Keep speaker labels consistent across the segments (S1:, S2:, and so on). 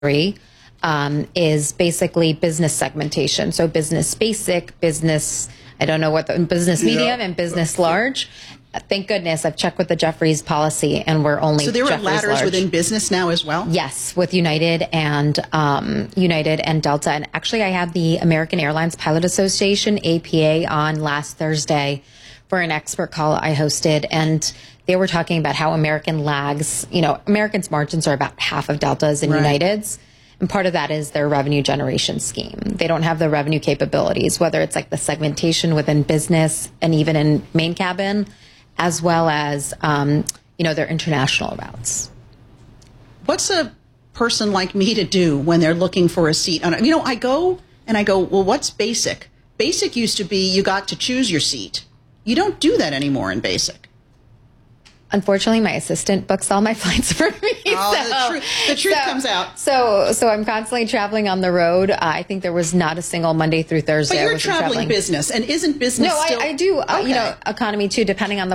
S1: is basically business segmentation. So business basic, business, I don't know what the business medium and business large. Thank goodness I've checked with the Jefferies policy and we're only
S2: So there are
S1: Jefferies
S2: ladders
S1: large.
S2: within business now as well?
S1: Yes, with United and Delta. And actually I had the American Airlines Pilot Association, APA, on last Thursday for an expert call I hosted. And they were talking about how American lags, American's margins are about half of Delta's and United's. And part of that is their revenue generation scheme. They don't have the revenue capabilities, whether it's like the segmentation within business and even in main cabin, as well as, their international routes.
S2: What's a person like me to do when they're looking for a seat? I go, well, what's basic? Basic used to be you got to choose your seat. You don't do that anymore in basic.
S1: Unfortunately, my assistant books all my flights for me.
S2: Oh, the truth comes out.
S1: So I'm constantly traveling on the road. I think there was not a single Monday through Thursday.
S2: But you're
S1: I wasn't
S2: traveling business, and isn't business?
S1: No,
S2: still...
S1: I do.
S2: Okay.
S1: Economy too, depending on the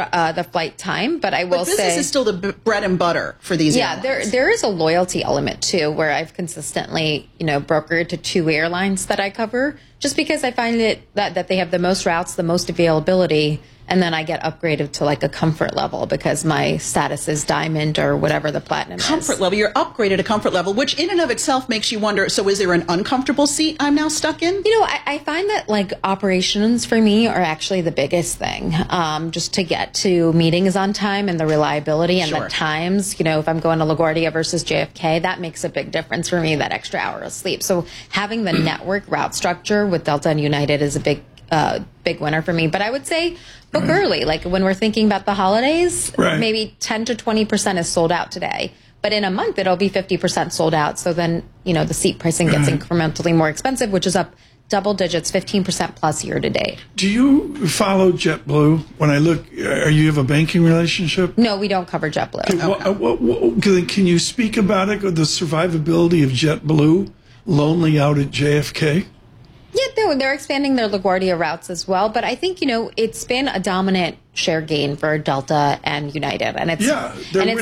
S1: flight time. But I will say
S2: business is still the bread and butter for these.
S1: Yeah, there is a loyalty element too, where I've consistently brokered to 2 airlines that I cover, just because I find it that they have the most routes, the most availability. And then I get upgraded to like a comfort level because my status is diamond or whatever the platinum
S2: comfort level. You're upgraded to comfort level, which in and of itself makes you wonder, so is there an uncomfortable seat I'm now stuck in?
S1: I find that like operations for me are actually the biggest thing. Just to get to meetings on time and the reliability and the times, if I'm going to LaGuardia versus JFK, that makes a big difference for me, that extra hour of sleep. So having the network route structure with Delta and United is a big winner for me. But I would say book early. Like when we're thinking about the holidays, maybe 10 to 20% is sold out today. But in a month, it'll be 50% sold out. So then, the seat pricing gets incrementally more expensive, which is up double digits, 15% plus year to date.
S3: Do you follow JetBlue? When I look, you have a banking relationship?
S1: No, we don't cover JetBlue.
S3: Okay. Can you speak about it, the survivability of JetBlue lonely out at JFK?
S1: Yeah, they're expanding their LaGuardia routes as well. But I think, it's been a dominant share gain for Delta and United. And it's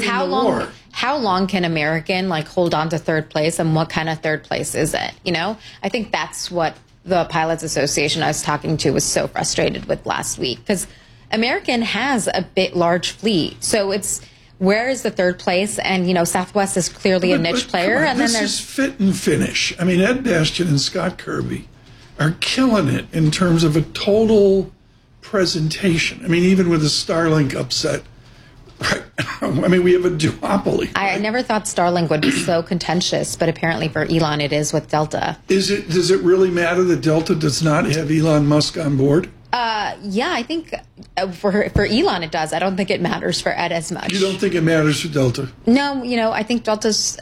S1: how long can American hold on to third place, and what kind of third place is it? I think that's what the Pilots Association I was talking to was so frustrated with last week, because American has a large fleet. So it's, where is the third place? And, Southwest is clearly a niche player. And then there's
S3: fit and finish. I mean, Ed Bastian and Scott Kirby are killing it in terms of a total presentation. I mean, even with the Starlink upset, right? I mean, we have a duopoly. Right?
S1: I never thought Starlink would be so contentious, but apparently for Elon it is with Delta.
S3: Does it really matter that Delta does not have Elon Musk on board?
S1: Yeah, I think for Elon it does. I don't think it matters for Ed as much.
S3: You don't think it matters for Delta?
S1: No, I think Delta's,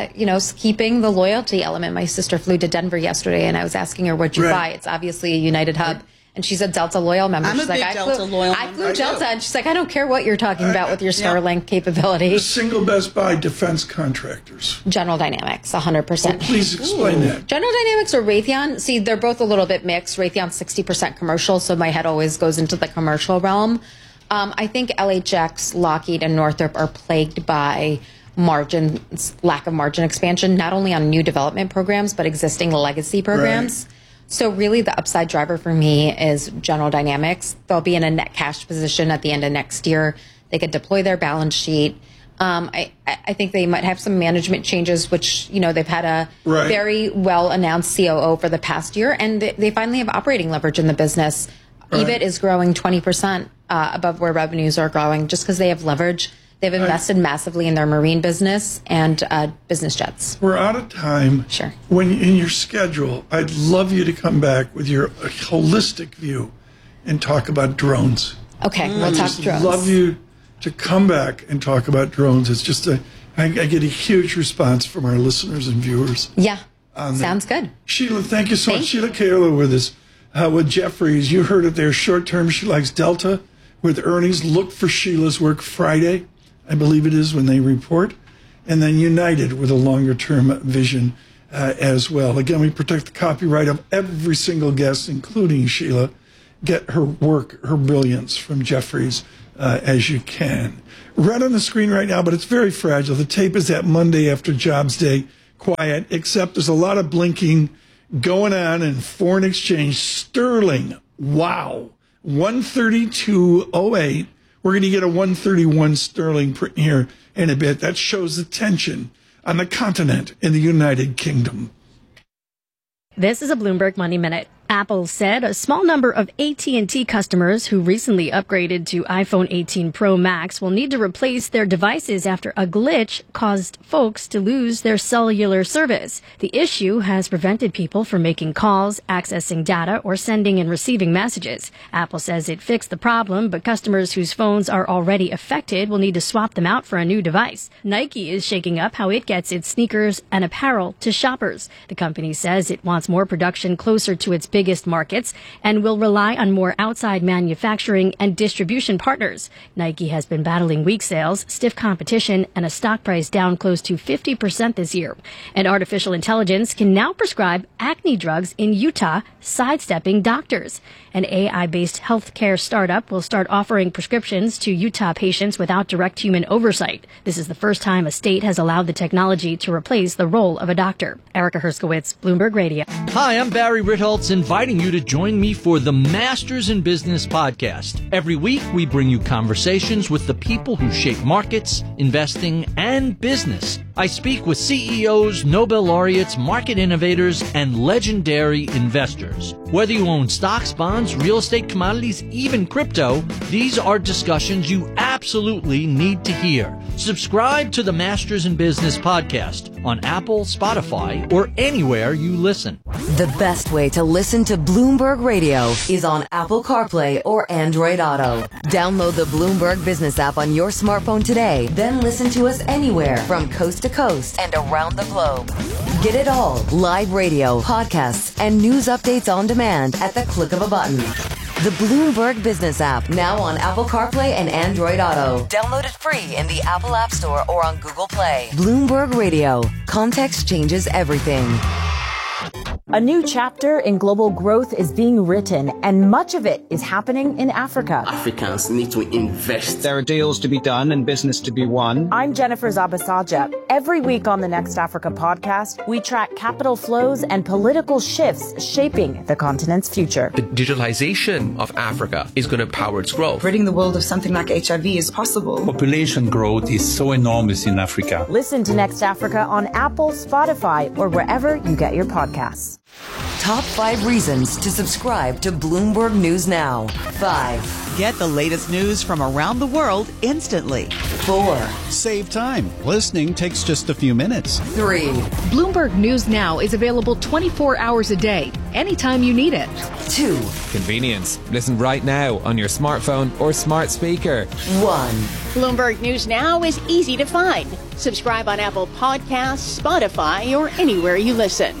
S1: keeping the loyalty element. My sister flew to Denver yesterday, and I was asking her, what'd you buy? It's obviously a United hub. And she's a Delta Loyal member.
S2: I'm
S1: she's
S2: a big Delta Loyal member.
S1: I flew Delta, and she's like, I don't care what you're talking about with your Starlink capability.
S3: The single best buy, defense contractors.
S1: General Dynamics, 100%.
S3: Oh, please explain that.
S1: General Dynamics or Raytheon, see, they're both a little bit mixed. Raytheon's 60% commercial, so my head always goes into the commercial realm. I think LHX, Lockheed, and Northrop are plagued by lack of margin expansion, not only on new development programs, but existing legacy programs. Right. So really the upside driver for me is General Dynamics. They'll be in a net cash position at the end of next year. They could deploy their balance sheet. I think they might have some management changes, which, they've had a very well-announced COO for the past year, and they finally have operating leverage in the business. EBIT is growing 20% above where revenues are growing just because they have leverage. They've invested massively in their marine business and business jets.
S3: We're out of time.
S1: Sure.
S3: When in your schedule, I'd love you to come back with your holistic view and talk about drones.
S1: Okay, we'll talk drones.
S3: I'd love you to come back and talk about drones. It's just I get a huge response from our listeners and viewers.
S1: Yeah, sounds good.
S3: Sheila, thank you so much. Sheila Kahlo with us with Jefferies. You heard it there. Short term, she likes Delta with earnings. Look for Sheila's work Friday, I believe it is, when they report. And then United with a longer-term vision as well. Again, we protect the copyright of every single guest, including Sheila. Get her work, her brilliance from Jefferies as you can. Red on the screen right now, but it's very fragile. The tape is that Monday after Jobs Day. quiet, except there's a lot of blinking going on in foreign exchange. Sterling, wow, 132.08. We're going to get a 131 sterling print here in a bit. That shows the tension on the continent in the United Kingdom.
S4: This is a Bloomberg Money Minute. Apple said a small number of AT&T customers who recently upgraded to iPhone 18 Pro Max will need to replace their devices after a glitch caused folks to lose their cellular service. The issue has prevented people from making calls, accessing data, or sending and receiving messages. Apple says it fixed the problem, but customers whose phones are already affected will need to swap them out for a new device. Nike is shaking up how it gets its sneakers and apparel to shoppers. The company says it wants more production closer to its biggest markets and will rely on more outside manufacturing and distribution partners. Nike has been battling weak sales, stiff competition, and a stock price down close to 50% this year. And artificial intelligence can now prescribe acne drugs in Utah, sidestepping doctors. An AI-based healthcare startup will start offering prescriptions to Utah patients without direct human oversight. This is the first time a state has allowed the technology to replace the role of a doctor. Erica Herskowitz, Bloomberg Radio.
S5: Hi, I'm Barry Ritholtz, inviting you to join me for the Masters in Business podcast. Every week, we bring you conversations with the people who shape markets, investing, and business. I speak with CEOs, Nobel laureates, market innovators, and legendary investors. Whether you own stocks, bonds, real estate, commodities, even crypto, these are discussions you absolutely need to hear. Subscribe to the Masters in Business podcast on Apple, Spotify, or anywhere you listen.
S6: The best way to listen to Bloomberg Radio is on Apple CarPlay or Android Auto. Download the Bloomberg Business app on your smartphone today, then listen to us anywhere from coast to coast and around the globe. Get it all, live radio, podcasts, and news updates on demand at the click of a button. The Bloomberg Business app, now on Apple CarPlay and Android Auto. Download it free in the Apple App Store or on Google Play. Bloomberg Radio. Context changes everything.
S7: A new chapter in global growth is being written, and much of it is happening in Africa.
S8: Africans need to invest.
S9: There are deals to be done and business to be won.
S7: I'm Jennifer Zabasaja. Every week on the Next Africa podcast, we track capital flows and political shifts shaping the continent's future.
S10: The digitalization of Africa is going to power its growth.
S11: Ridding the world of something like HIV is possible.
S12: Population growth is so enormous in Africa.
S7: Listen to Next Africa on Apple, Spotify, or wherever you get your podcasts.
S6: Top 5 reasons to subscribe to Bloomberg News Now. 5.
S13: Get the latest news from around the world instantly.
S6: 4.
S14: Save time. Listening takes just a few minutes.
S6: 3.
S15: Bloomberg News Now is available 24 hours a day, anytime you need it.
S6: 2.
S16: Convenience. Listen right now on your smartphone or smart speaker.
S6: 1.
S17: Bloomberg News Now is easy to find. Subscribe on Apple Podcasts, Spotify, or anywhere you listen.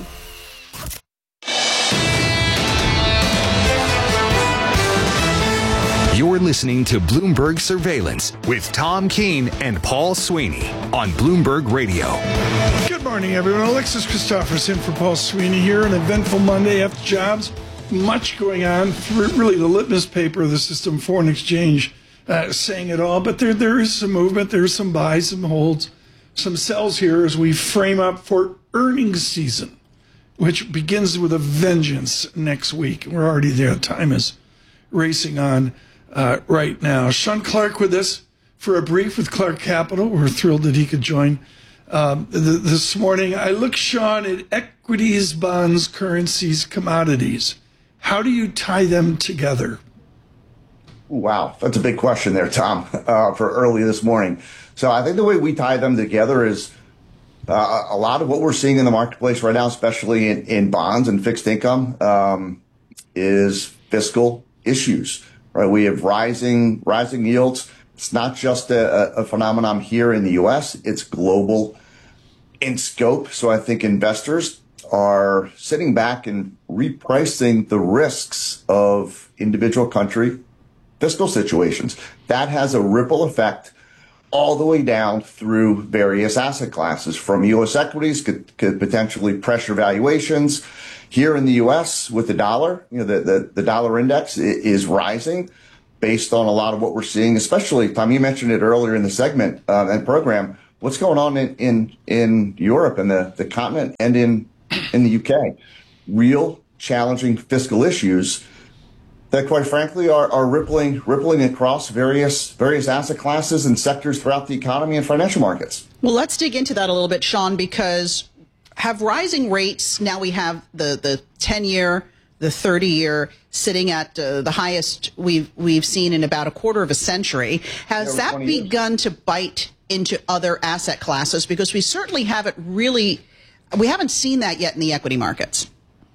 S18: You're listening to Bloomberg Surveillance with Tom Keene and Paul Sweeney on Bloomberg Radio.
S3: Good morning, everyone. Alexis Christopherson for Paul Sweeney here. An eventful Monday after jobs. Much going on. Really, the litmus paper of the system, foreign exchange, saying it all. But there is some movement. There's some buys, some holds, some sells here as we frame up for earnings season, which begins with a vengeance next week. We're already there. Time is racing on. Right now. Sean Clark with us for a brief with Clark Capital. We're thrilled that he could join this morning. I look, Sean, at equities, bonds, currencies, commodities. How do you tie them together?
S19: Wow, that's a big question there, Tom, for early this morning. So I think the way we tie them together is a lot of what we're seeing in the marketplace right now, especially in bonds and fixed income, is fiscal issues. Right, we have rising yields. It's not just a phenomenon here in the U.S. It's global in scope. So I think investors are sitting back and repricing the risks of individual country fiscal situations. That has a ripple effect all the way down through various asset classes. From U.S. equities could potentially pressure valuations. Here in the U.S. with the dollar, the dollar index is rising based on a lot of what we're seeing, especially, Tom, you mentioned it earlier in the segment and program, what's going on in Europe and the continent and in the UK. Real challenging fiscal issues that, quite frankly, are rippling across various asset classes and sectors throughout the economy and financial markets.
S2: Well, let's dig into that a little bit, Sean, because have rising rates, now we have the 10-year, the 30-year sitting at the highest we've seen in about a quarter of a century. Has that begun to bite into other asset classes? Because we certainly haven't seen that yet in the equity markets.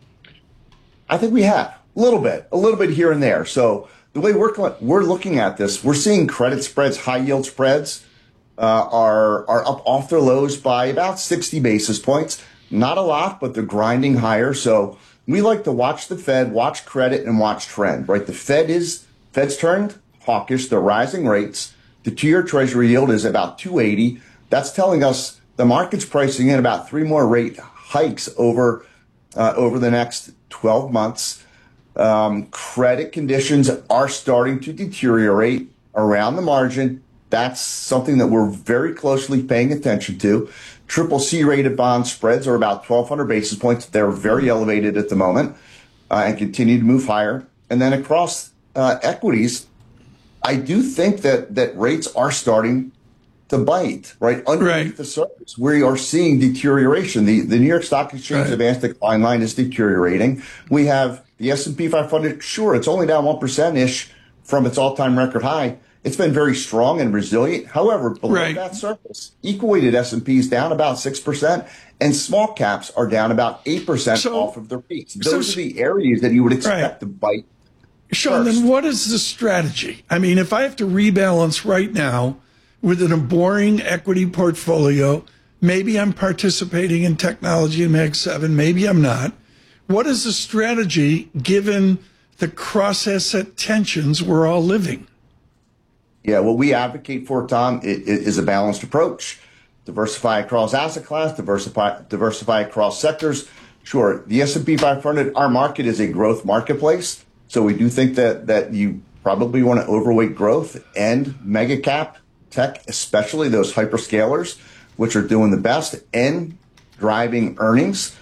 S19: I think we have a little bit here and there. So the way we're looking at this, we're seeing credit spreads, high yield spreads are up off their lows by about 60 basis points. Not a lot, but they're grinding higher. So we like to watch the Fed, watch credit, and watch trend, right? The Fed's turned hawkish. They're rising rates. The 2-year Treasury yield is about 280. That's telling us the market's pricing in about 3 more rate hikes over the next 12 months. Credit conditions are starting to deteriorate around the margin. That's something that we're very closely paying attention to. CCC rated bond spreads are about 1,200 basis points. They're very elevated at the moment and continue to move higher. And then across equities, I do think that rates are starting to bite, right? Underneath the surface, we are seeing deterioration. The New York Stock Exchange advanced decline line is deteriorating. We have the S&P 500. Sure, it's only down 1%-ish from its all-time record high. It's been very strong and resilient. However, below that surface, equal-weighted S&P is down about 6%, and small caps are down about 8% off of their peaks. Those are the areas that you would expect to bite.
S3: Sean, then what is the strategy? I mean, if I have to rebalance right now with a boring equity portfolio, maybe I'm participating in technology in Mag 7, maybe I'm not. What is the strategy given the cross-asset tensions we're all living?
S19: Yeah, what we advocate for, Tom, is a balanced approach. Diversify across asset class, diversify across sectors. Sure, the S&P 500, our market is a growth marketplace. So we do think that you probably want to overweight growth and mega cap tech, especially those hyperscalers, which are doing the best and driving earnings.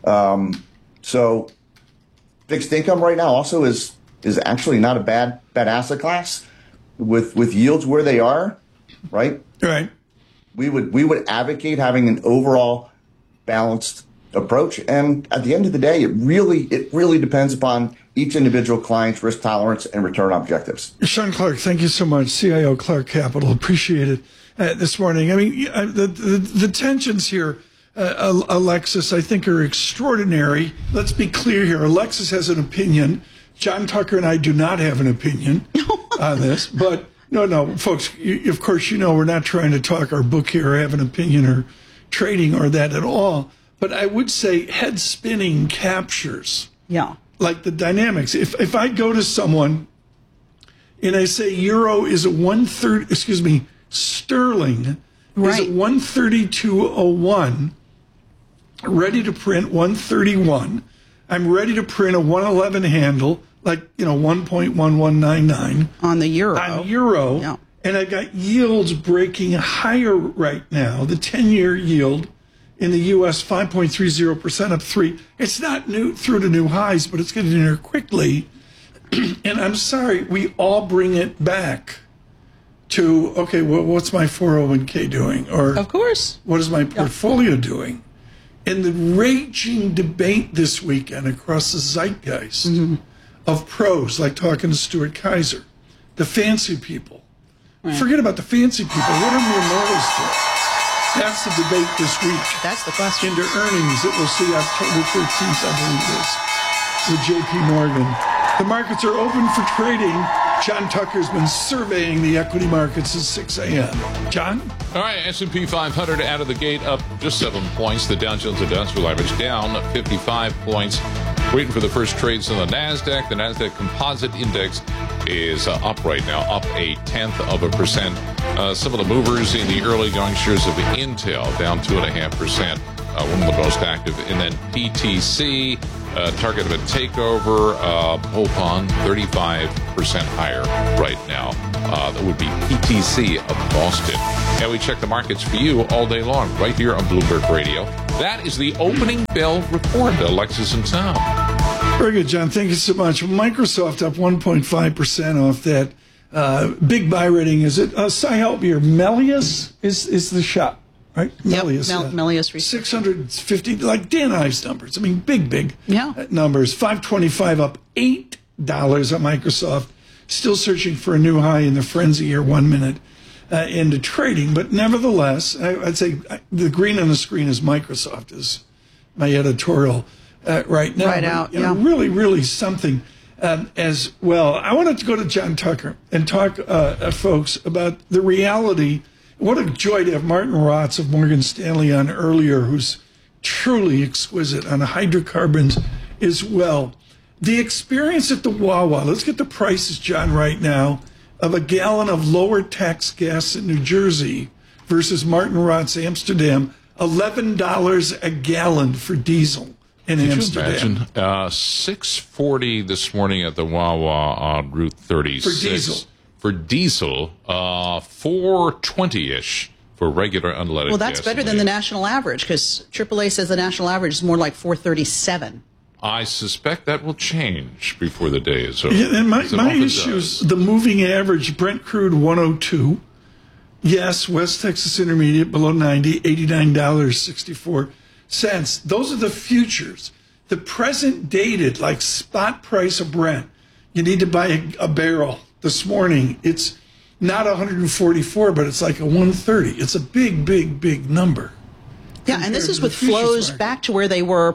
S19: So fixed income right now also is actually not a bad asset class with yields where they are, right?
S3: Right.
S19: We would advocate having an overall balanced approach. And at the end of the day, it really depends upon each individual client's risk tolerance and return objectives.
S3: Sean Clark, thank you so much. CIO Clark Capital, appreciate it this morning. I mean, the tensions here, Alexis, I think are extraordinary. Let's be clear here. Alexis has an opinion. John Tucker and I do not have an opinion on this. But no, folks, of course, we're not trying to talk our book here or have an opinion or trading or that at all. But I would say head spinning captures.
S2: Yeah.
S3: Like the dynamics. If I go to someone and I say euro is at sterling is at 132.01, ready to print 131. I'm ready to print a 111 handle, like 1.1199
S2: on the euro.
S3: Yeah. And I got yields breaking higher right now. The 10-year yield in the U.S., 5.30%, up 3. It's not through to new highs, but it's getting in there quickly. And I'm sorry, we all bring it back to, okay, well, what's my 401k doing? Or,
S2: of course,
S3: what is my portfolio doing? And the raging debate this weekend across the zeitgeist of pros, like talking to Stuart Kaiser, the fancy people. Forget about the fancy people. What are mere mortals to? That's the debate this week.
S2: That's the question.
S3: Into earnings that we'll see October 13th, I believe it is, with JP Morgan. The markets are open for trading. John Tucker's been surveying the equity markets at 6 a.m. John?
S20: All right, S&P 500 out of the gate up just 7 points. The Dow Jones Industrial Average down 55 points. Waiting for the first trades on the NASDAQ. The NASDAQ Composite Index is up right now, up 0.1%. Some of the movers in the early going shares of Intel down 2.5%. One of the most active. And then PTC, target of a takeover, Hopon 35% higher right now. That would be PTC of Boston. And we check the markets for you all day long, right here on Bloomberg Radio. That is the opening bell report, Alexis and Tom.
S3: Very good, John. Thank you so much. Microsoft up 1.5% off that big buy rating. Is it? Cy, help me here. Melius is the shop, right?
S2: Yep,
S3: Melius.
S2: Melius Research.
S3: 650, like Dan Ives numbers. I mean, big numbers. 525 up $8 on Microsoft. Still searching for a new high in the frenzy here, 1 minute into trading. But nevertheless, I'd say the green on the screen is Microsoft, is my editorial right now.
S2: Right out,
S3: yeah. Really, really something as well. I wanted to go to John Tucker and talk, folks, about the reality. What a joy to have Martin Rotz of Morgan Stanley on earlier, who's truly exquisite on hydrocarbons as well. The experience at the Wawa, let's get the prices, John, right now, of a gallon of lower tax gas in New Jersey versus Martin Rotz, Amsterdam, $11 a gallon for diesel in Amsterdam.
S20: Could you imagine? $6.40 this morning at the Wawa on Route 36.
S3: For diesel.
S20: For diesel, $4.20-ish for regular unleaded
S2: Well, that's
S20: gasoline.
S2: better than the national average, because AAA says the national average is more like $4.37.
S20: I suspect that will change before the day is over.
S3: Yeah, and my issue is the moving average, Brent crude 102. Yes, West Texas Intermediate below 90, $89.64. Those are the futures. The present dated, like spot price of Brent, you need to buy a barrel. This morning, it's not 144, but it's like a 130. It's a big, big, big number.
S2: Yeah, and this is with flows back to where they were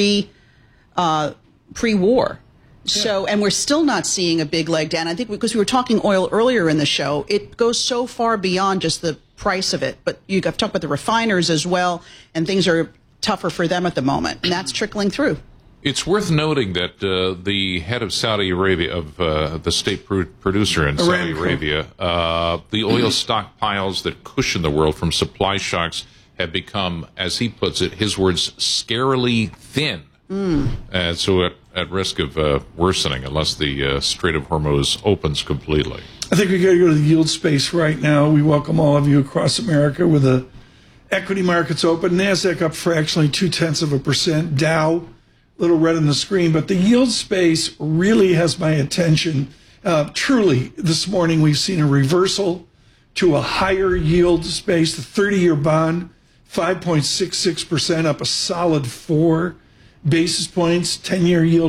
S2: pre-war. So, and we're still not seeing a big leg down. I think because we were talking oil earlier in the show, it goes so far beyond just the price of it. But I've talked about the refiners as well, and things are tougher for them at the moment, and that's trickling through.
S20: It's worth noting that the head of Saudi Arabia, of the state producer in Saudi Arabia, the oil stockpiles that cushion the world from supply shocks have become, as he puts it, his words, scarily thin. And so at risk of worsening unless the Strait of Hormuz opens completely.
S3: I think we got to go to the yield space right now. We welcome all of you across America with the equity markets open. NASDAQ up fractionally 0.2%. Dow, little red on the screen. But the yield space really has my attention. Truly, this morning we've seen a reversal to a higher yield space. The 30-year bond, 5.66%, up a solid 4 basis points. 10-year yield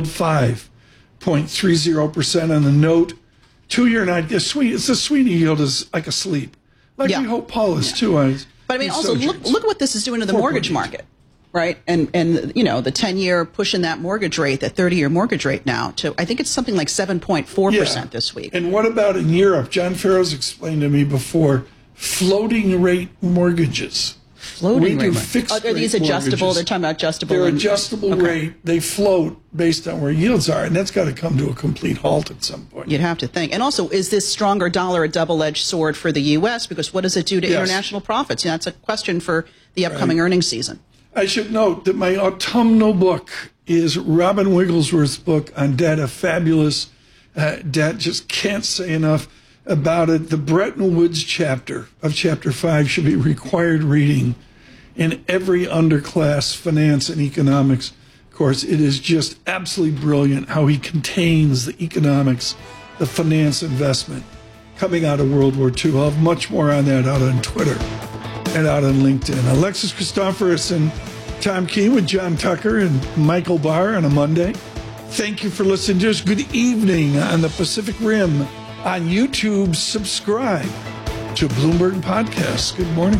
S3: 5.30% on the note. 2-year night, it's the Sweeney yield is like asleep. Like we hope Paul is too.
S2: But I mean, also look what this is doing to the mortgage market, right? And you know, the 10-year pushing that mortgage rate, that 30-year mortgage rate now to, I think it's something like 7.4% this week.
S3: And what about in Europe? John Farrow's explained to me before, floating rate mortgages.
S2: Floating rate.
S3: Fixed
S2: are these adjustable? They're talking about adjustable.
S3: They're adjustable rate. They float based on where yields are, and that's got to come to a complete halt at some point.
S2: You'd have to think. And also, is this stronger dollar a double-edged sword for the U.S.? Because what does it do to international profits? You know, that's a question for the upcoming earnings season.
S3: I should note that my autumnal book is Robin Wigglesworth's book on debt, a fabulous debt. Just can't say enough about it. The Bretton Woods chapter of Chapter 5 should be required reading in every underclass finance and economics course. It is just absolutely brilliant how he contains the economics, the finance investment coming out of World War II. I'll have much more on that out on Twitter and out on LinkedIn. Alexis Christoforous and Tom Keene with John Tucker and Michael Barr on a Monday. Thank you for listening to us. Good evening on the Pacific Rim. On YouTube, subscribe to Bloomberg Podcasts. Good morning.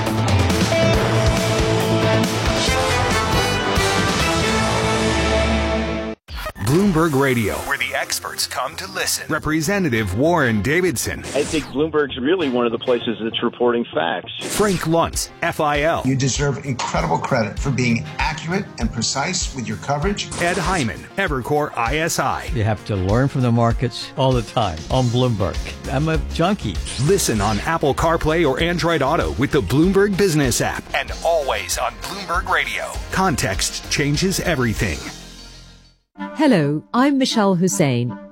S18: Bloomberg Radio, where the experts come to listen. Representative Warren Davidson.
S21: I think Bloomberg's really one of the places that's reporting facts.
S18: Frank Luntz, FIL.
S22: You deserve incredible credit for being accurate and precise with your coverage.
S18: Ed Hyman, Evercore ISI.
S23: You have to learn from the markets all the time on Bloomberg. I'm a junkie.
S18: Listen on Apple CarPlay or Android Auto with the Bloomberg Business app. And always on Bloomberg Radio. Context changes everything.
S24: Hello, I'm Michelle Hussein.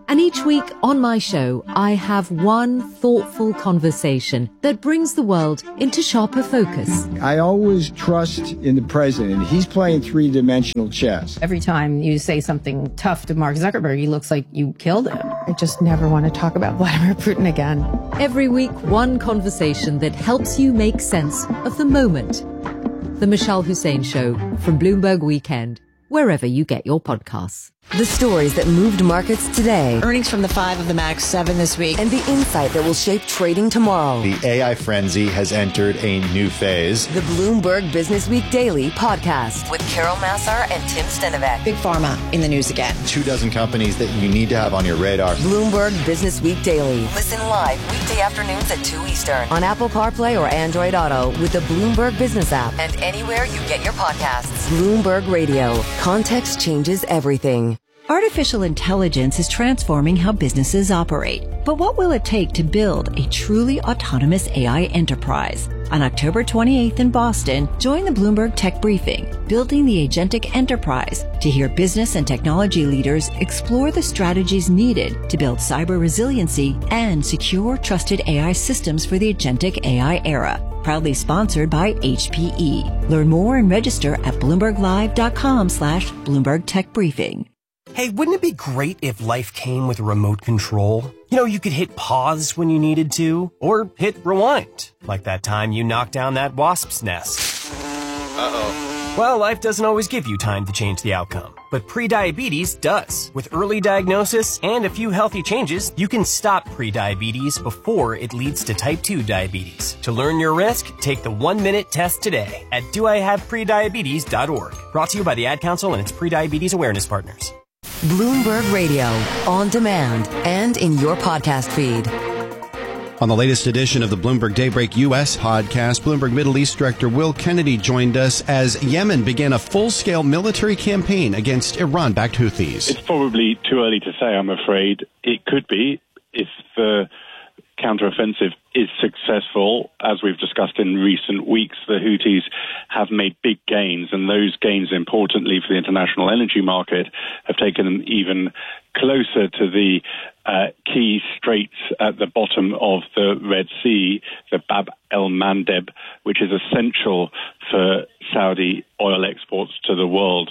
S1: And each week on my show, I have one thoughtful conversation that brings the world into sharper focus.
S4: I always trust in the president. He's playing three-dimensional chess.
S5: Every time you say something tough to Mark Zuckerberg, he looks like you killed him. I just never want to talk about Vladimir Putin again.
S1: Every week, one conversation that helps you make sense of the moment. The Michelle Hussein Show from Bloomberg Weekend, wherever you get your podcasts.
S6: The stories that moved markets today.
S24: Earnings from the 5 of the Max 7 this week.
S6: And the insight that will shape trading tomorrow.
S25: The AI frenzy has entered a new phase.
S6: The Bloomberg Business Week Daily podcast with Carol Massar and Tim Stenovec.
S24: Big Pharma in the news again.
S25: 24 companies that you need to have on your radar.
S6: Bloomberg Business Week Daily. Listen live weekday afternoons at 2 Eastern on Apple CarPlay or Android Auto with the Bloomberg Business app and anywhere you get your podcasts. Bloomberg Radio. Context changes everything.
S26: Artificial intelligence is transforming how businesses operate. But what will it take to build a truly autonomous AI enterprise? On October 28th in Boston, join the Bloomberg Tech Briefing, Building the Agentic Enterprise, to hear business and technology leaders explore the strategies needed to build cyber resiliency and secure, trusted AI systems for the agentic AI era. Proudly sponsored by HPE. Learn more and register at BloombergLive.com/Bloomberg Tech Briefing.
S27: Hey, wouldn't it be great if life came with a remote control? You know, you could hit pause when you needed to, or hit rewind, like that time you knocked down that wasp's nest. Uh-oh. Well, life doesn't always give you time to change the outcome, but prediabetes does. With early diagnosis and a few healthy changes, you can stop prediabetes before it leads to type 2 diabetes. To learn your risk, take the 1-minute test today at doihaveprediabetes.org. Brought to you by the Ad Council and its prediabetes awareness partners.
S6: Bloomberg Radio, on demand and in your podcast feed.
S14: On the latest edition of the Bloomberg Daybreak U.S. podcast, Bloomberg Middle East Director Will Kennedy joined us as Yemen began a full-scale military campaign against Iran-backed Houthis.
S21: It's probably too early to say, I'm afraid. It could be if the counteroffensive is successful. As we've discussed in recent weeks, the Houthis have made big gains, and those gains, importantly for the international energy market, have taken them even closer to the key straits at the bottom of the Red Sea, the Bab el-Mandeb, which is essential for Saudi oil exports to the world.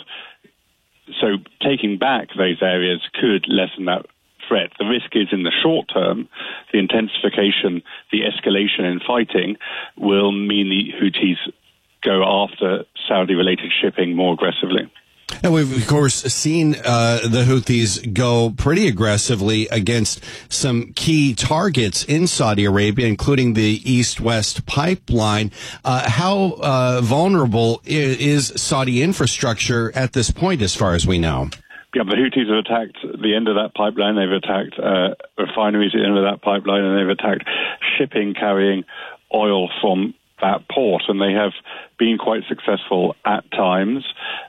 S21: So taking back those areas could lessen that threat. The risk is in the short term, the intensification, the escalation in fighting will mean the Houthis go after Saudi-related shipping more aggressively.
S14: And we've, of course, seen the Houthis go pretty aggressively against some key targets in Saudi Arabia, including the East-West pipeline. How vulnerable is Saudi infrastructure at this point, as far as we know?
S21: Yeah, the Houthis have attacked the end of that pipeline. They've attacked refineries at the end of that pipeline, and they've attacked shipping carrying oil from that port, and they have been quite successful at times.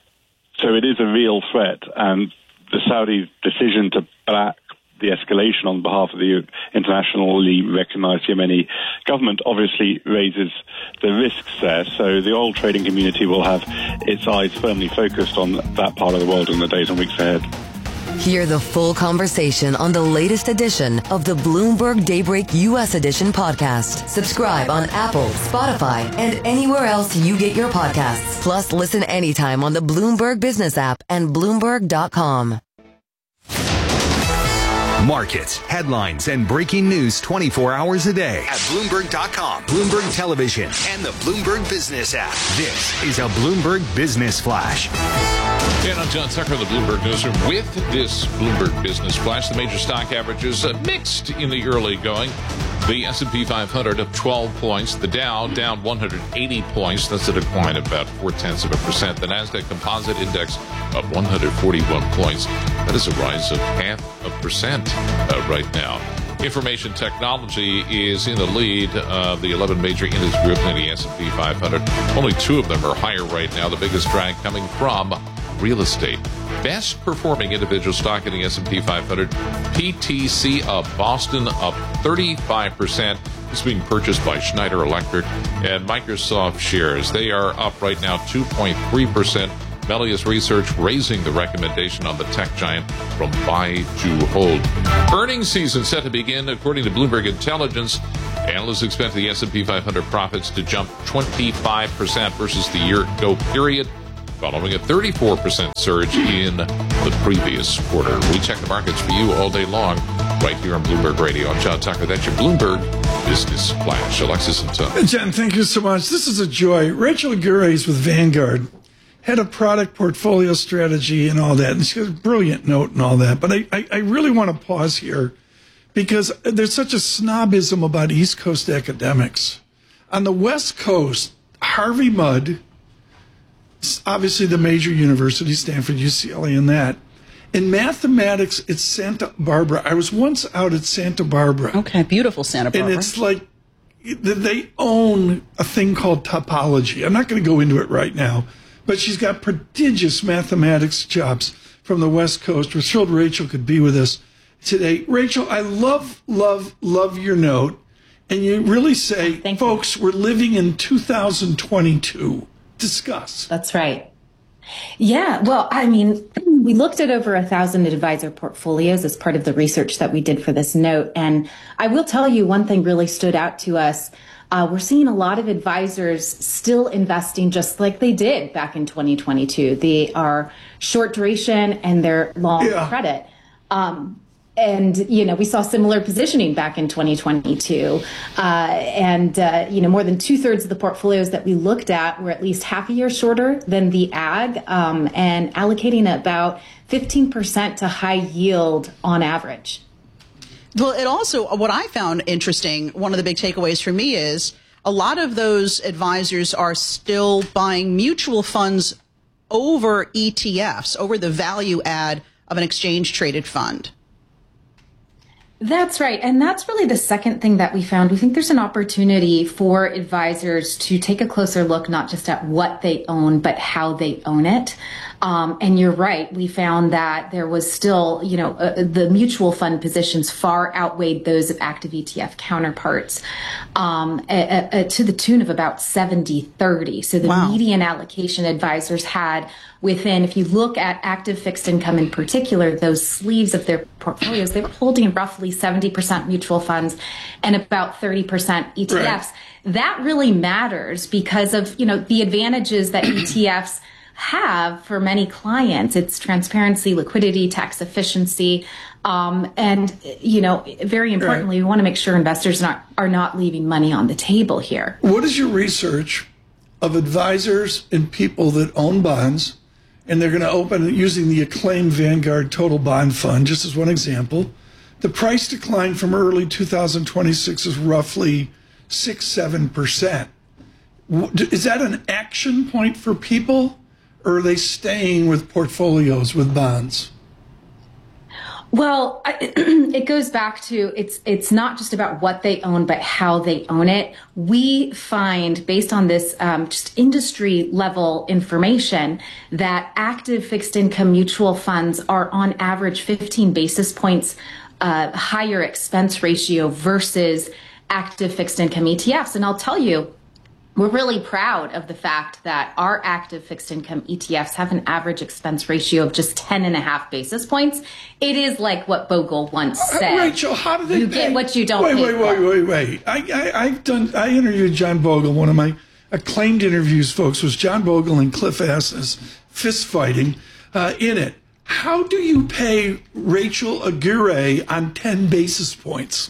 S21: So it is a real threat, and the Saudi decision to back the escalation on behalf of the internationally recognized Yemeni government obviously raises the risks there. So the oil trading community will have its eyes firmly focused on that part of the world in the days and weeks ahead.
S6: Hear the full conversation on the latest edition of the Bloomberg Daybreak U.S. Edition podcast. Subscribe on Apple, Spotify, and anywhere else you get your podcasts. Plus, listen anytime on the Bloomberg Business app and Bloomberg.com.
S18: Markets, headlines, and breaking news 24 hours a day at Bloomberg.com, Bloomberg Television, and the Bloomberg Business app. This is a Bloomberg Business Flash.
S20: And I'm John Tucker, the Bloomberg Newsroom. With this Bloomberg Business Flash, the major stock averages mixed in the early going. The S&P 500 up 12 points. The Dow down 180 points. That's a decline of about 0.4%. The NASDAQ Composite Index up 141 points. That is a rise of 0.5% right now. Information technology is in the lead of the 11 major industry groups in the S&P 500. Only 2 of them are higher right now. The biggest drag coming from real estate. Best performing individual stock in the S&P 500, PTC of Boston up 35%. This is being purchased by Schneider Electric. And Microsoft shares, they are up right now 2.3%. Melius Research raising the recommendation on the tech giant from buy to hold. Earnings season set to begin. According to Bloomberg Intelligence, analysts expect the S&P 500 profits to jump 25% versus the year-ago period, following a 34% surge in the previous quarter. We check the markets for you all day long, right here on Bloomberg Radio. I'm John Tucker. That's your Bloomberg Business Flash. Alexis and Tom.
S3: Jen, thank you so much. This is a joy. Rachel Aguirre is with Vanguard, head of product portfolio strategy and all that. And she has a brilliant note and all that. But I really want to pause here because there's such a snobism about East Coast academics. On the West Coast, Harvey Mudd, obviously the major universities, Stanford, UCLA, and that. In mathematics, it's Santa Barbara. I was once out at Santa Barbara.
S2: Okay, beautiful Santa Barbara.
S3: And it's like they own a thing called topology. I'm not going to go into it right now, but she's got prodigious mathematics jobs from the West Coast. We're thrilled Rachel could be with us today. Rachel, I love your note. And you really say, folks, we're living in 2022. Discuss.
S7: That's right. Yeah, well, I mean, we looked at over 1,000 advisor portfolios as part of the research that we did for this note. And I will tell you one thing really stood out to us. We're seeing a lot of advisors still investing just like they did back in 2022. They are short duration and they're long credit. And, you know, we saw similar positioning back in 2022. More than 2/3 of the portfolios that we looked at were at least half a year shorter than the ag, and allocating about 15% to high yield on average.
S2: Well, it also, what I found interesting, one of the big takeaways for me is a lot of those advisors are still buying mutual funds over ETFs, over the value add of an exchange traded fund.
S7: That's right. And that's really the second thing that we found. We think there's an opportunity for advisors to take a closer look, not just at what they own, but how they own it. And you're right. We found that there was still, the mutual fund positions far outweighed those of active ETF counterparts to the tune of about 70-30. So the median allocation advisors had within, if you look at active fixed income in particular, those sleeves of their portfolios, they were holding roughly 70% mutual funds and about 30% ETFs. Right. That really matters because of, the advantages that ETFs have for many clients. It's transparency, liquidity, tax efficiency. Very importantly, we want to make sure investors are not leaving money on the table here.
S3: What is your research of advisors and people that own bonds, and they're going to open using the acclaimed Vanguard Total Bond Fund, just as one example? The price decline from early 2026 is roughly 6-7%. Is that an action point for people? Or are they staying with portfolios with bonds?
S7: Well, it goes back to it's not just about what they own, but how they own it. We find, based on this just industry level information, that active fixed income mutual funds are on average 15 basis points higher expense ratio versus active fixed income ETFs. And I'll tell you, we're really proud of the fact that our active fixed income ETFs have an average expense ratio of just 10.5 basis points. It is like what Bogle once said.
S3: Rachel, how do they
S7: You get what you don't pay for.
S3: Wait. I interviewed John Bogle. One of my acclaimed interviews, folks, was John Bogle and Cliff Asness fist fighting in it. How do you pay Rachel Aguirre on 10 basis points?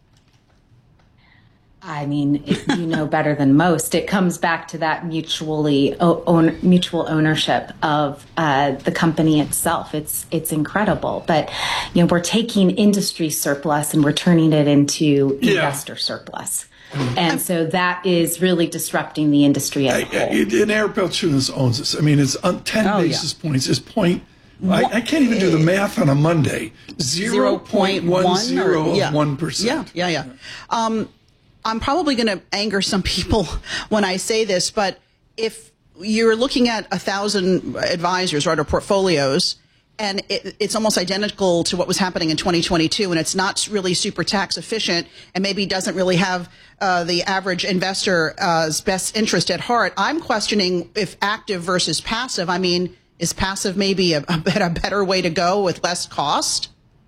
S7: I mean, you know better than most. It comes back to that mutual ownership of the company itself. It's incredible, but we're taking industry surplus and we're turning it into investor surplus, and so that is really disrupting the industry as a whole.
S3: And Eric Balchunas owns this. I mean, it's 10 basis points is point. I can't even do the math on a Monday. 0.10 of 1%.
S2: Yeah. I'm probably going to anger some people when I say this, but if you're looking at 1,000 advisors, right, or portfolios, and it's almost identical to what was happening in 2022, and it's not really super tax efficient and maybe doesn't really have the average investor's best interest at heart, I'm questioning if active versus passive. I mean, Is passive maybe a better way to go with less cost?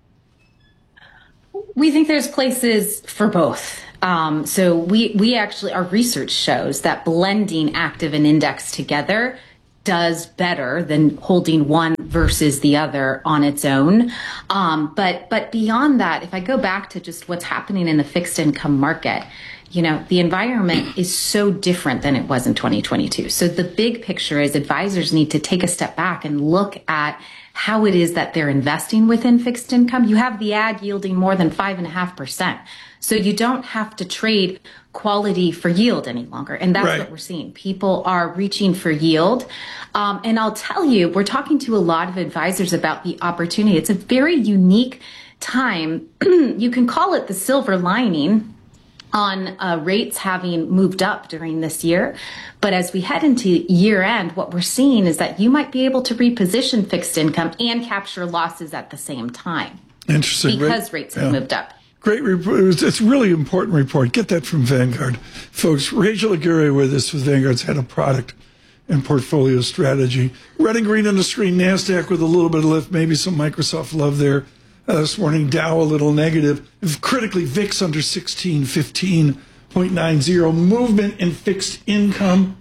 S7: We think there's places for both. So we actually, our research shows that blending active and index together does better than holding one versus the other on its own. But beyond that, if I go back to just what's happening in the fixed income market, the environment is so different than it was in 2022. So the big picture is advisors need to take a step back and look at how it is that they're investing within fixed income. You have the ag yielding more than 5.5%. So you don't have to trade quality for yield any longer. And that's what we're seeing. People are reaching for yield. And I'll tell you, we're talking to a lot of advisors about the opportunity. It's a very unique time. You can call it the silver lining on rates having moved up during this year. But as we head into year end, what we're seeing is that you might be able to reposition fixed income and capture losses at the same time.
S3: Interesting.
S7: Because rates have moved up.
S3: Great report. It's a really important report. Get that from Vanguard. Folks, Rachel Aguirre with us with Vanguard's head of product and portfolio strategy. Red and green on the screen. NASDAQ with a little bit of lift, maybe some Microsoft love there. This morning, Dow a little negative. Critically, VIX under 16, 15.90. Movement in fixed income,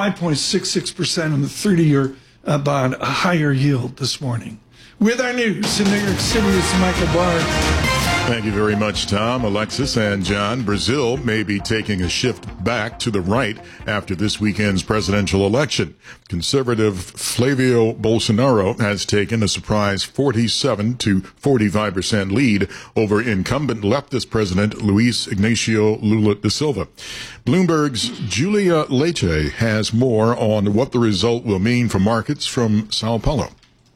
S3: 5.66% on the 30-year bond, a higher yield this morning. With our news in New York City, it's Michael Barr.
S8: Thank you very much, Tom, Alexis, and John. Brazil may be taking a shift back to the right after this weekend's presidential election. Conservative Flavio Bolsonaro has taken a surprise 47 to 45% lead over incumbent leftist president Luiz Ignacio Lula da Silva. Bloomberg's Julia Leite has more on what the result will mean for markets from Sao Paulo.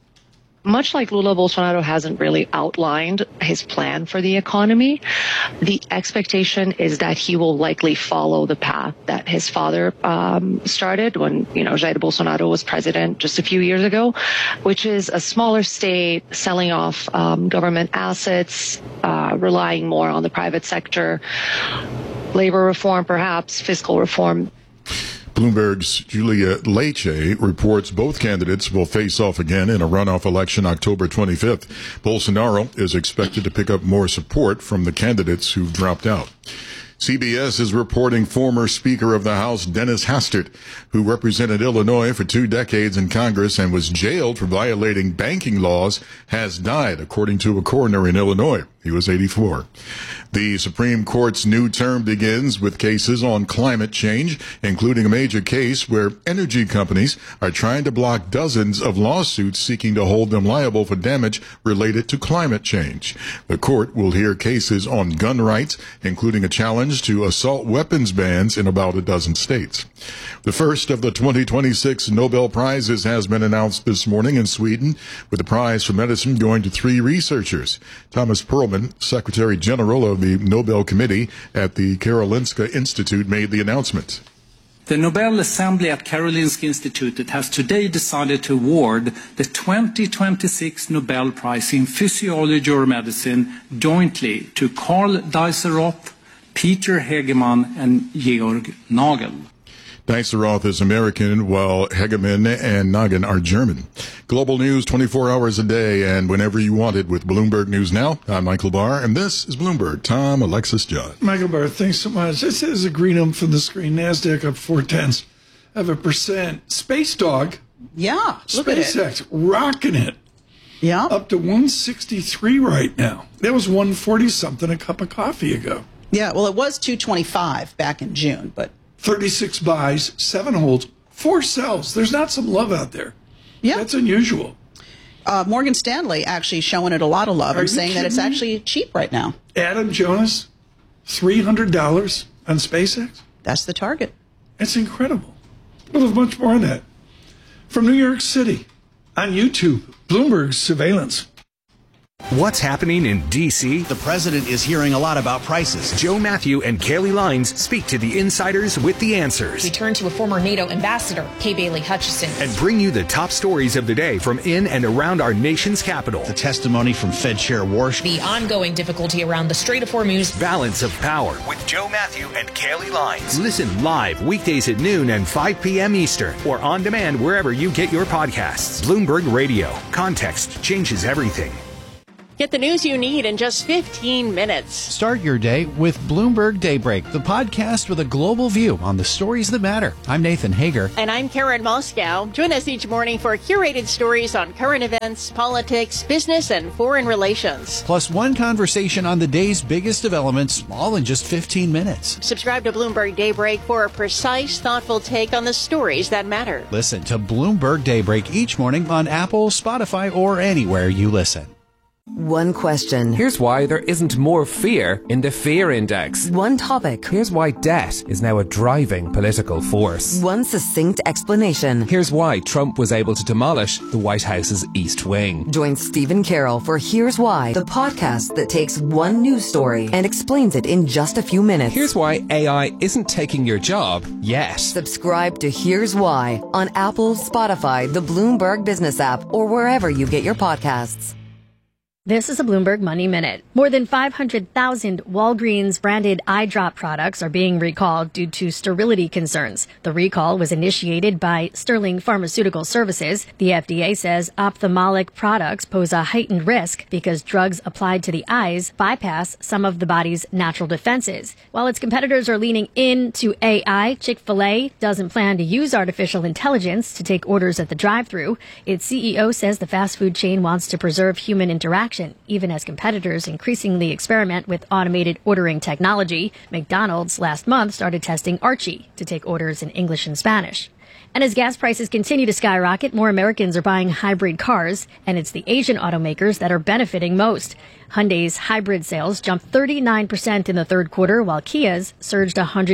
S9: Much like Lula, Bolsonaro hasn't really outlined his plan for the economy. The expectation is that he will likely follow the path that his father started when, Jair Bolsonaro was president just a few years ago, which is a smaller state, selling off government assets, relying more on the private sector, labor reform, perhaps fiscal reform.
S8: Bloomberg's Julia Leite reports both candidates will face off again in a runoff election October 25th. Bolsonaro is expected to pick up more support from the candidates who've dropped out. CBS is reporting former Speaker of the House Dennis Hastert, who represented Illinois for 2 decades in Congress and was jailed for violating banking laws, has died, according to a coroner in Illinois. He was 84. The Supreme Court's new term begins with cases on climate change, including a major case where energy companies are trying to block dozens of lawsuits seeking to hold them liable for damage related to climate change. The court will hear cases on gun rights, including a challenge to assault weapons bans in about a dozen states. The first of the 2026 Nobel Prizes has been announced this morning in Sweden, with the prize for medicine going to 3 researchers. Thomas Perlman, Secretary General of the Nobel Committee at the Karolinska Institute, made the announcement.
S10: The Nobel Assembly at Karolinska Institutet has today decided to award the 2026 Nobel Prize in Physiology or Medicine jointly to Carl Dijsselroth, Peter Hegemann, and Georg Nagel.
S8: Dijsselroth is American, while Hegemann and Nagel are German. Global news 24 hours a day and whenever you want it with Bloomberg News Now. I'm Michael Barr, and this is Bloomberg. Tom, Alexis, John.
S3: Michael Barr, thanks so much. This is a green from the screen. NASDAQ up 0.4%. Space Dog.
S2: Yeah, look at it.
S3: SpaceX rocking it.
S2: Yeah.
S3: Up to 163 right now. That was 140-something a cup of coffee ago.
S2: Yeah, well, it was 225 back in June, but
S3: 36 buys, 7 holds, 4 sells. There's not some love out there.
S2: Yeah.
S3: That's unusual.
S2: Morgan Stanley actually showing it a lot of love and saying that it's actually cheap right now.
S3: Adam Jonas, $300 on SpaceX?
S2: That's the target.
S3: That's incredible. We'll have much more on that. From New York City, on YouTube, Bloomberg Surveillance.
S18: What's happening in D.C.?
S11: The president is hearing a lot about prices.
S18: Joe Matthew and Kaylee Lines speak to the insiders with the answers.
S12: We turn to a former NATO ambassador, Kay Bailey Hutchison.
S18: And bring you the top stories of the day from in and around our nation's capital.
S11: The testimony from Fed Chair Warsh.
S12: The ongoing difficulty around the Strait of Hormuz.
S18: Balance of Power with Joe Matthew and Kaylee Lines. Listen live weekdays at noon and 5 p.m. Eastern or on demand wherever you get your podcasts. Bloomberg Radio. Context changes everything.
S13: Get the news you need in just 15 minutes.
S15: Start your day with Bloomberg Daybreak, the podcast with a global view on the stories that matter. I'm Nathan Hager.
S13: And I'm Karen Moscow. Join us each morning for curated stories on current events, politics, business, and foreign relations.
S15: Plus one conversation on the day's biggest developments, all in just 15 minutes.
S13: Subscribe to Bloomberg Daybreak for a precise, thoughtful take on the stories that matter.
S15: Listen to Bloomberg Daybreak each morning on Apple, Spotify, or anywhere you listen.
S6: One question.
S16: Here's why there isn't more fear in the fear index.
S6: One topic.
S16: Here's why debt is now a driving political force.
S6: One succinct explanation.
S16: Here's why Trump was able to demolish the White House's East Wing.
S6: Join Stephen Carroll for Here's Why, the podcast that takes one news story and explains it in just a few minutes.
S16: Here's why AI isn't taking your job yet.
S6: Subscribe to Here's Why on Apple, Spotify, the Bloomberg Business app, or wherever you get your podcasts.
S17: This is a Bloomberg Money Minute. More than 500,000 Walgreens branded eye drop products are being recalled due to sterility concerns. The recall was initiated by Sterling Pharmaceutical Services. The FDA says ophthalmic products pose a heightened risk because drugs applied to the eyes bypass some of the body's natural defenses. While its competitors are leaning into AI, Chick-fil-A doesn't plan to use artificial intelligence to take orders at the drive-thru. Its CEO says the fast food chain wants to preserve human interaction, even as competitors increasingly experiment with automated ordering technology. McDonald's last month started testing Archie to take orders in English and Spanish. And as gas prices continue to skyrocket, more Americans are buying hybrid cars, and it's the Asian automakers that are benefiting most. Hyundai's hybrid sales jumped 39% in the third quarter, while Kia's surged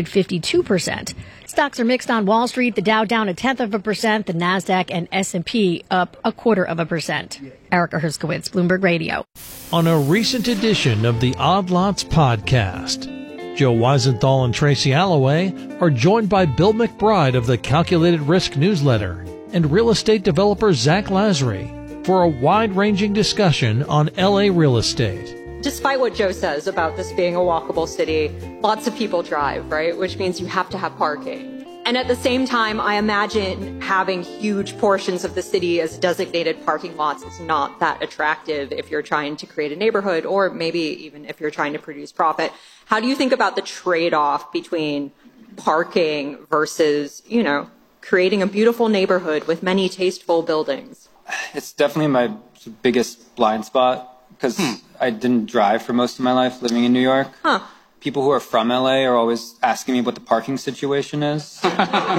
S17: 152%. Stocks are mixed on Wall Street. The Dow down 0.1%, the Nasdaq and S&P up 0.25%. Erica Herskowitz, Bloomberg Radio.
S19: On a recent edition of the Odd Lots podcast, Joe Weisenthal and Tracy Alloway are joined by Bill McBride of the Calculated Risk newsletter and real estate developer Zach Lazary for a wide-ranging discussion on LA real estate.
S28: Despite what Joe says about this being a walkable city, lots of people drive, right? Which means you have to have parking. And at the same time, I imagine having huge portions of the city as designated parking lots is not that attractive if you're trying to create a neighborhood or maybe even if you're trying to produce profit. How do you think about the trade-off between parking versus, creating a beautiful neighborhood with many tasteful buildings?
S29: It's definitely my biggest blind spot because I didn't drive for most of my life living in New York. People who are from LA are always asking me what the parking situation is. And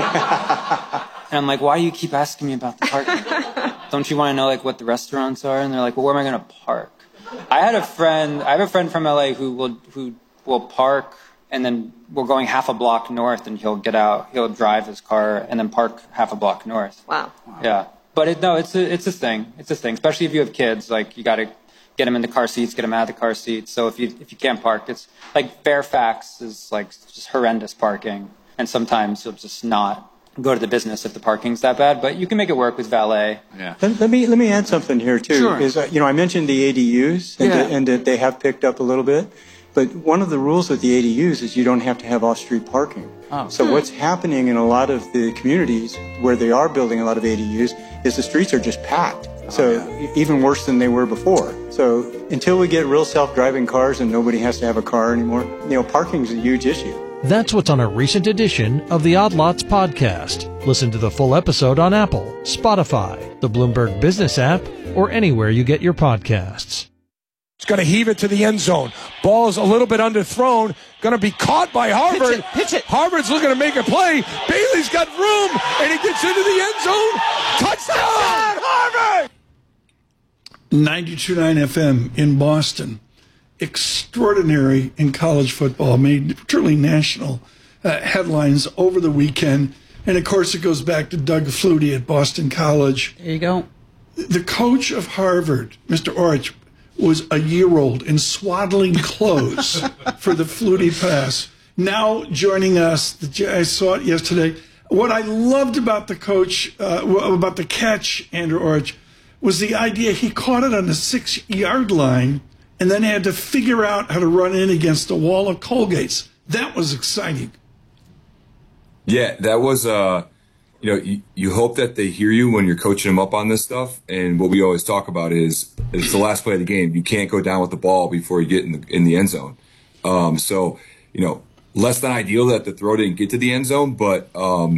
S29: I'm like, why do you keep asking me about the parking? Don't you want to know what the restaurants are? And they're like, well, where am I going to park? I have a friend from LA who will park and then we're going half a block north and he'll drive his car and then park half a block north.
S28: Wow.
S29: Yeah. But it's a thing. It's a thing, especially if you have kids. You got to get them in the car seats, get them out of the car seats. So if you can't park, it's like Fairfax is just horrendous parking. And sometimes you'll just not go to the business if the parking's that bad. But you can make it work with valet.
S30: Yeah. Let me add something here too.
S29: Sure.
S30: Is I mentioned the ADUs and that they have picked up a little bit. But one of the rules with the ADUs is you don't have to have off-street parking.
S29: Oh.
S30: So what's happening in a lot of the communities where they are building a lot of ADUs is the streets are just packed. So even worse than they were before. So until we get real self-driving cars and nobody has to have a car anymore, parking's a huge issue.
S19: That's what's on a recent edition of the Odd Lots podcast. Listen to the full episode on Apple, Spotify, the Bloomberg Business app, or anywhere you get your podcasts.
S31: It's going to heave it to the end zone. Ball's a little bit underthrown. Going to be caught by Harvard.
S29: Pitch it.
S31: Harvard's looking to make a play. Bailey's got room, and he gets into the end zone. Touchdown, Harvard!
S3: 92.9 FM in Boston. Extraordinary in college football. Made truly national headlines over the weekend. And, of course, it goes back to Doug Flutie at Boston College.
S2: There you go.
S3: The coach of Harvard, Mr. Orich, was a year old in swaddling clothes for the Flutie pass. Now joining us, I saw it yesterday. What I loved about the coach, about the catch, Andrew Orich, was the idea he caught it on the 6-yard line and then had to figure out how to run in against a wall of Colgates. That was exciting.
S1: Yeah, that was, you hope that they hear you when you're coaching them up on this stuff. And what we always talk about is it's the last play of the game. You can't go down with the ball before you get in the end zone. So, less than ideal that the throw didn't get to the end zone, but,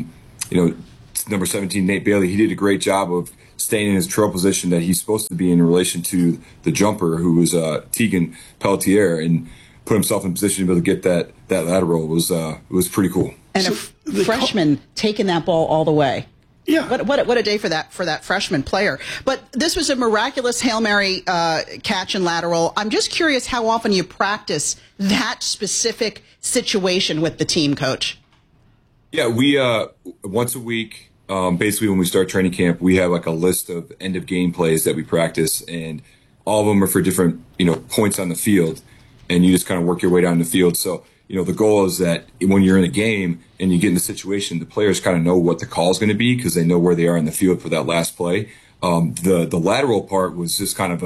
S1: number 17, Nate Bailey, he did a great job of staying in his trail position that he's supposed to be in relation to the jumper, who was Tegan Pelletier, and put himself in position to be able to get that lateral. It was pretty cool.
S2: And a freshman taking that ball all the way.
S3: Yeah.
S2: What a day for that freshman player. But this was a miraculous Hail Mary catch and lateral. I'm just curious how often you practice that specific situation with the team, Coach.
S1: Yeah, we once a week, basically when we start training camp, we have like a list of end of game plays that we practice, and all of them are for different points on the field, and you just kind of work your way down the field. So the goal is that when you're in a game and you get in the situation, the players kind of know what the call is going to be because they know where they are in the field for that last play. The lateral part was just kind of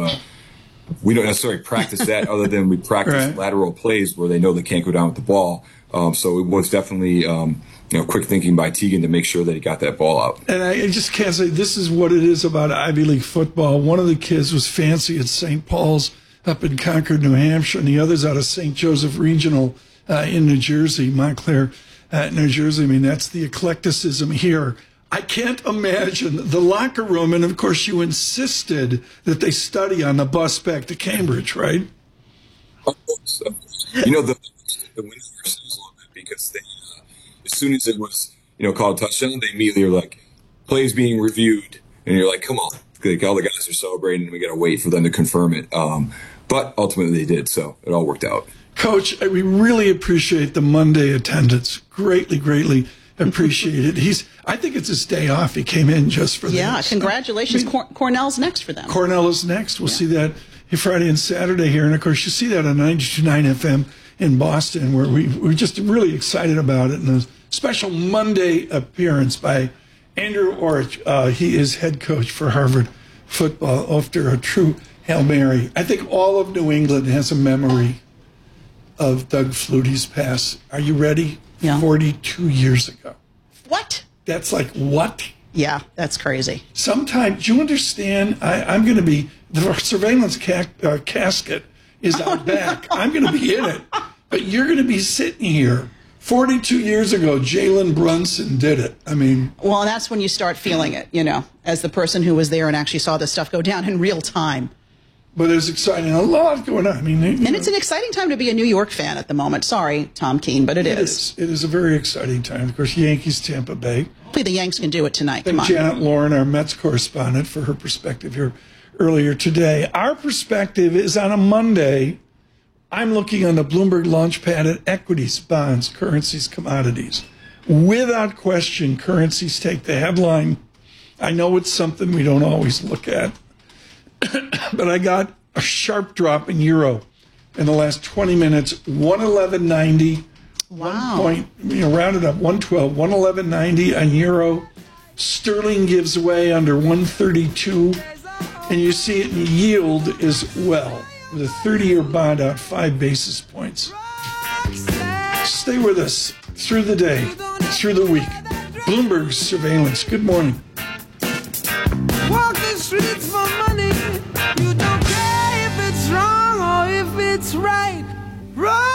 S1: we don't necessarily practice that other than we practice lateral plays where they know they can't go down with the ball. So it was definitely, quick thinking by Tegan to make sure that he got that ball out.
S3: And I just can't say this is what it is about Ivy League football. One of the kids was fancy at St. Paul's up in Concord, New Hampshire, and the other's out of St. Joseph Regional in New Jersey, Montclair, New Jersey. I mean, that's the eclecticism here. I can't imagine the locker room, and of course you insisted that they study on the bus back to Cambridge, right?
S1: Of course. The window ourselves a little bit because they, as soon as it was, called a touchdown, they immediately were like, plays being reviewed, and you're like, come on, like all the guys are celebrating, and we got to wait for them to confirm it. But ultimately they did, so it all worked out.
S3: Coach, we really appreciate the Monday attendance. Greatly appreciate it. I think it's his day off. He came in just for this.
S2: Yeah, congratulations. Cornell's next for them.
S3: Cornell is next. We'll see that Friday and Saturday here. And, of course, you see that on 92.9 FM in Boston, where we're just really excited about it. And a special Monday appearance by Andrew Orich. He is head coach for Harvard football after a true Hail Mary. I think all of New England has a memory of Doug Flutie's pass. Are you ready?
S2: Yeah.
S3: 42 years ago.
S2: What?
S3: That's like what?
S2: Yeah, that's crazy.
S3: Sometimes, do you understand? I'm going to be, the surveillance casket is out back. I'm going to be in it. But you're going to be sitting here. 42 years ago, Jalen Brunson did it. I mean.
S2: Well, that's when you start feeling it, as the person who was there and actually saw this stuff go down in real time.
S3: But it's exciting. A lot going on. I mean,
S2: and it's an exciting time to be a New York fan at the moment. Sorry, Tom Keene, but it is.
S3: It is a very exciting time. Of course, Yankees, Tampa Bay.
S2: Hopefully the Yanks can do it tonight.
S3: Come on. Janet Lauren, our Mets correspondent, for her perspective here earlier today. Our perspective is on a Monday. I'm looking on the Bloomberg Launchpad at equities, bonds, currencies, commodities. Without question, currencies take the headline. I know it's something we don't always look at. But I got a sharp drop in euro in the last 20 minutes, 111.90.
S2: Wow.
S3: 1 point, rounded up 112, 111.90 on euro. Sterling gives way under 132. And you see it in yield as well, with a 30-year bond out 5 basis points. Stay with us through the day, through the week. Bloomberg Surveillance. Good morning.
S4: Walk the streets for money. You don't care if it's wrong or if it's right.